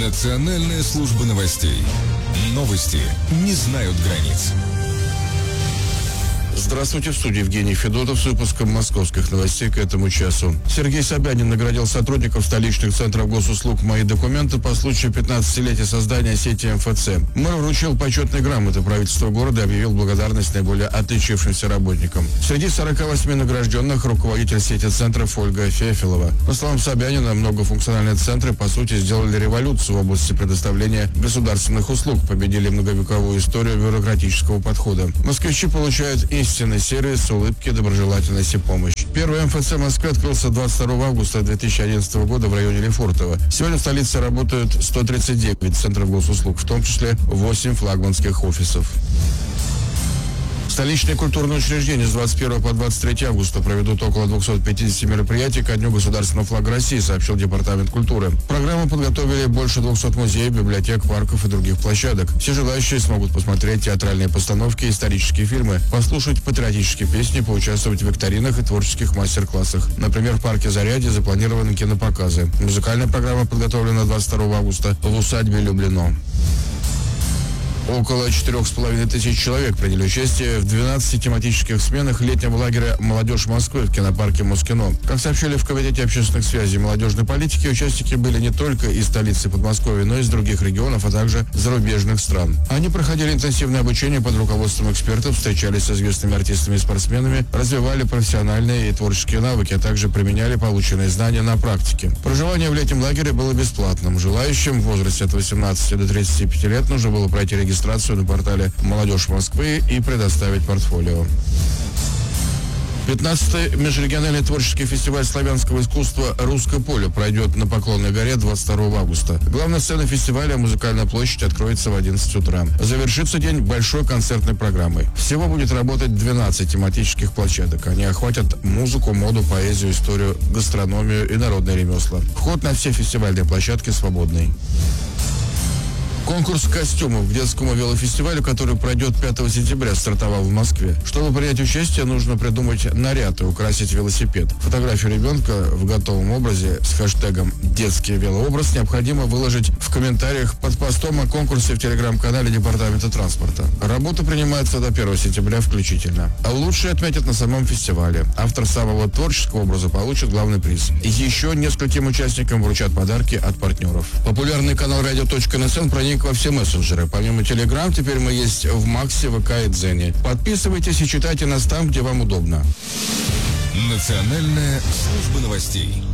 Национальная служба новостей. Новости не знают границ. Здравствуйте, в студии Евгений Федотов с выпуском московских новостей к этому часу. Сергей Собянин наградил сотрудников столичных центров госуслуг «Мои документы» по случаю 15-летия создания сети МФЦ. Мэр вручил почетные грамоты правительства города и объявил благодарность наиболее отличившимся работникам. Среди 48 награжденных руководитель сети центров Ольга Фефилова. По словам Собянина, многофункциональные центры, по сути, сделали революцию в области предоставления государственных услуг, победили многовековую историю бюрократического подхода. Москвичи получают истинный сервис, улыбки, доброжелательность и помощь. Первый МФЦ Москвы открылся 22 августа 2011 года в районе Лефортово. Сегодня в столице работают 139 центров госуслуг, в том числе 8 флагманских офисов. Столичные культурные учреждения с 21 по 23 августа проведут около 250 мероприятий ко Дню государственного флага России, сообщил Департамент культуры. Программу подготовили больше 200 музеев, библиотек, парков и других площадок. Все желающие смогут посмотреть театральные постановки, исторические фильмы, послушать патриотические песни, поучаствовать в викторинах и творческих мастер-классах. Например, в парке Зарядье запланированы кинопоказы. Музыкальная программа подготовлена 22 августа в усадьбе Люблино. Около 4500 человек приняли участие в 12 тематических сменах летнего лагеря «Молодежь Москвы» в кинопарке Москино. Как сообщили в Комитете общественных связей и молодежной политики, участники были не только из столицы Подмосковья, но и из других регионов, а также зарубежных стран. Они проходили интенсивное обучение под руководством экспертов, встречались с известными артистами и спортсменами, развивали профессиональные и творческие навыки, а также применяли полученные знания на практике. Проживание в летнем лагере было бесплатным. Желающим в возрасте от 18 до 35 лет нужно было пройти регистрацию на портале «Молодежь Москвы» и предоставить портфолио. 15-й межрегиональный творческий фестиваль славянского искусства «Русское поле» пройдет на Поклонной горе 22 августа. Главная сцена фестиваля, Музыкальная площадь, откроется в 11 утра. Завершится день большой концертной программой. Всего будет работать 12 тематических площадок. Они охватят музыку, моду, поэзию, историю, гастрономию и народные ремесла. Вход на все фестивальные площадки свободный. Конкурс костюмов к детскому велофестивалю, который пройдет 5 сентября, стартовал в Москве. Чтобы принять участие, нужно придумать наряд и украсить велосипед. Фотографию ребенка в готовом образе с хэштегом «Детский велообраз» необходимо выложить в комментариях под постом о конкурсе в телеграм-канале Департамента транспорта. Работа принимается до 1 сентября включительно. А лучшие отметят на самом фестивале. Автор самого творческого образа получит главный приз. Еще нескольким участникам вручат подарки от партнеров. Популярный канал radio.nsn проник во все мессенджеры. Помимо Telegram, теперь мы есть в Максе, ВК и Дзене. Подписывайтесь и читайте нас там, где вам удобно. Национальная служба новостей.